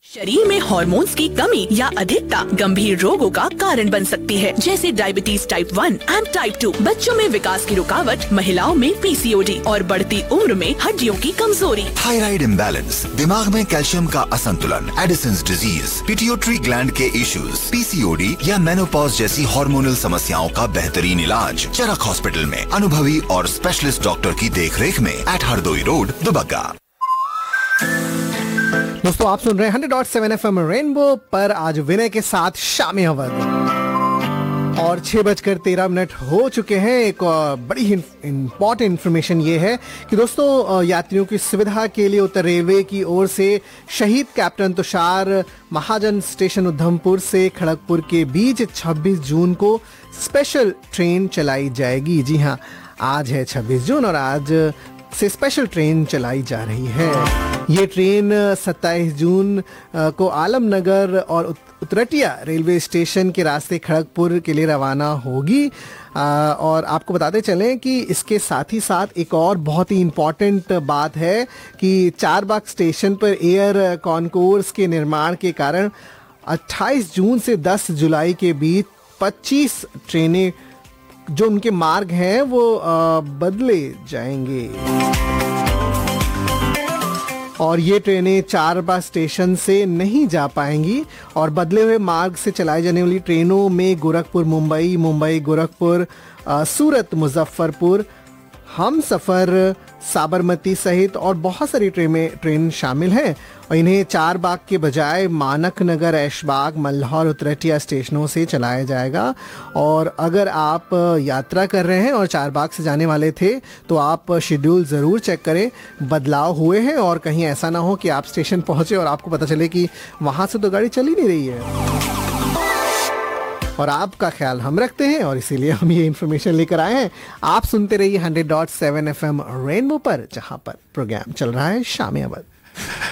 शरीर में हॉर्मोन्स की कमी या अधिकता गंभीर रोगों का कारण बन सकती है, जैसे डायबिटीज टाइप 1 एंड टाइप 2, बच्चों में विकास की रुकावट, महिलाओं में पीसीओडी और बढ़ती उम्र में हड्डियों की कमजोरी। थायराइड इम्बैलेंस, दिमाग में कैल्शियम का असंतुलन, एडिसन्स डिजीज, पिट्यूटरी ग्लैंड के इश्यूज, पीसीओडी या मेनोपॉज जैसी हार्मोनल समस्याओं का बेहतरीन इलाज चरक हॉस्पिटल में अनुभवी और स्पेशलिस्ट डॉक्टर की देखरेख में एट हरदोई रोड, दुबग्गा। दोस्तों आप सुन रहे हैं 100.7 FM रेनबो पर आज विनय के साथ शामी अवध और 6:13 हो चुके हैं। एक बड़ी इंपॉर्टेंट इन्फॉर्मेशन ये है कि दोस्तों यात्रियों की सुविधा के लिए उत्तर रेलवे की ओर से शहीद कैप्टन तुषार महाजन स्टेशन उधमपुर से खड़गपुर के बीच 26 जून को स्पेशल ट्रेन चलाई जाएगी। जी हाँ, आज है 26 जून और आज से स्पेशल ट्रेन चलाई जा रही है। ये ट्रेन 27 जून को आलमनगर और उतरटिया रेलवे स्टेशन के रास्ते खड़गपुर के लिए रवाना होगी। और आपको बताते चलें कि इसके साथ ही साथ एक और बहुत ही इम्पॉर्टेंट बात है कि चारबाग स्टेशन पर एयर कॉन्कोर्स के निर्माण के कारण 28 जून से 10 जुलाई के बीच 25 ट्रेनें जो उनके मार्ग हैं वो बदले जाएंगे और ये ट्रेनें चारबाग स्टेशन से नहीं जा पाएंगी और बदले हुए मार्ग से चलाई जाने वाली ट्रेनों में गोरखपुर मुंबई, मुंबई गोरखपुर, सूरत मुजफ्फरपुर, हम सफ़र, साबरमती सहित और बहुत सारी ट्रेन शामिल हैं और इन्हें चारबाग के बजाय मानक नगर, ऐशबाग, मल्हौर, उतरटिया स्टेशनों से चलाया जाएगा। और अगर आप यात्रा कर रहे हैं और चारबाग से जाने वाले थे तो आप शेड्यूल ज़रूर चेक करें, बदलाव हुए हैं और कहीं ऐसा ना हो कि आप स्टेशन पहुँचे और आपको पता चले कि वहाँ से तो गाड़ी चल ही नहीं रही है। और आपका ख्याल हम रखते हैं और इसीलिए हम ये इन्फॉर्मेशन लेकर आए हैं। आप सुनते रहिए 100.7 FM रेनबो पर, जहां पर प्रोग्राम चल रहा है शामी अवध।